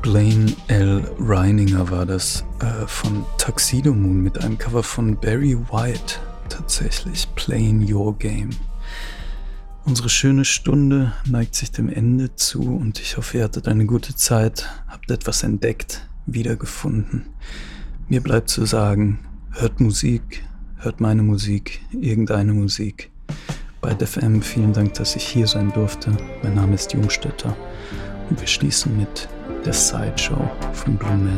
Blaine L. Reininger war das von Tuxedo Moon mit einem Cover von Barry White, tatsächlich Playing Your Game. Unsere schöne Stunde neigt sich dem Ende zu und ich hoffe, ihr hattet eine gute Zeit, habt etwas entdeckt, wiedergefunden. Mir bleibt zu sagen, hört Musik, hört meine Musik, irgendeine Musik. Bei FM vielen Dank, dass ich hier sein durfte. Mein Name ist Jungstetter und wir schließen mit der Sideshow von Blue Man.